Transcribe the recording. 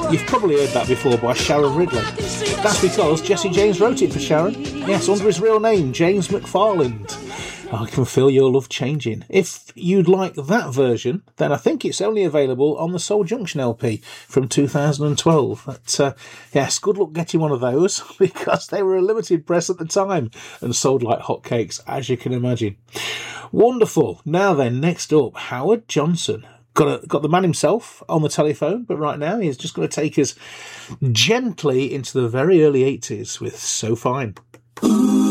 You've probably heard that before by Sharon Ridley. That's because Jesse James wrote it for Sharon. Yes, under his real name, James McFarland. I can feel your love changing. If you'd like that version, then I think it's only available on the Soul Junction LP from 2012. But yes, good luck getting one of those, because they were a limited press at the time and sold like hotcakes, as you can imagine. Wonderful. Now then, next up, Howard Johnson. Got the man himself on the telephone, but right now he's just going to take us gently into the very early 80s with So Fine.